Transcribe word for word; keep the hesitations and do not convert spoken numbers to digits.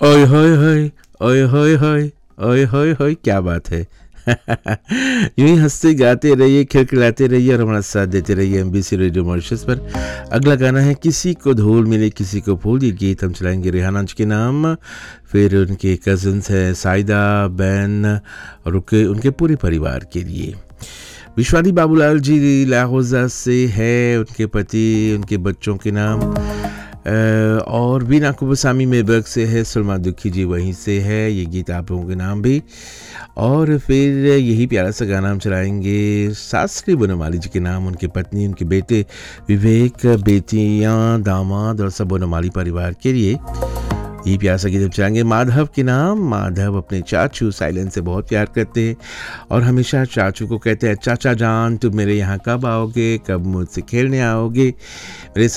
ओए होए होए, ओए होए होए, ओए होए होए, क्या बात है। यूं ही हंसते गाते रहिए, खिलखिलाते रहिए और हमारा साथ देते रहिए एमबीसी रेडियो मॉरिशस पर। अगला गाना है किसी को धूल मिले किसी को फूल। ये गीत हम चलाएंगे रेहाना जी के नाम, फिर उनके कज़न्स हैं साइदा बैन और उनके उनके पूरे परिवार के लिए। विश्वानी बाबूलाल जी लाहौजा से है, उनके पति, उनके बच्चों के नाम। अ, और बीना कुबसामी मेबर्ग से है, सलमा दुखी जी वहीं से है। ये गीत आप लोगों के नाम भी। और फिर यही प्यारा सा गाना हम चलाएंगे शास्त्री बनमाली जी के नाम, उनके पत्नी, उनके बेटे विवेक, बेटियां, दामाद और सब बनमाली परिवार के लिए ये प्यार सा गीत हम चलाएंगे माधव के नाम। माधव अपने चाचू साइलेंस से बहुत प्यार करते हैं और हमेशा चाचू को कहते हैं चाचा जान तुम मेरे यहाँ कब आओगे, कब मुझसे खेलने आओगे। मेरे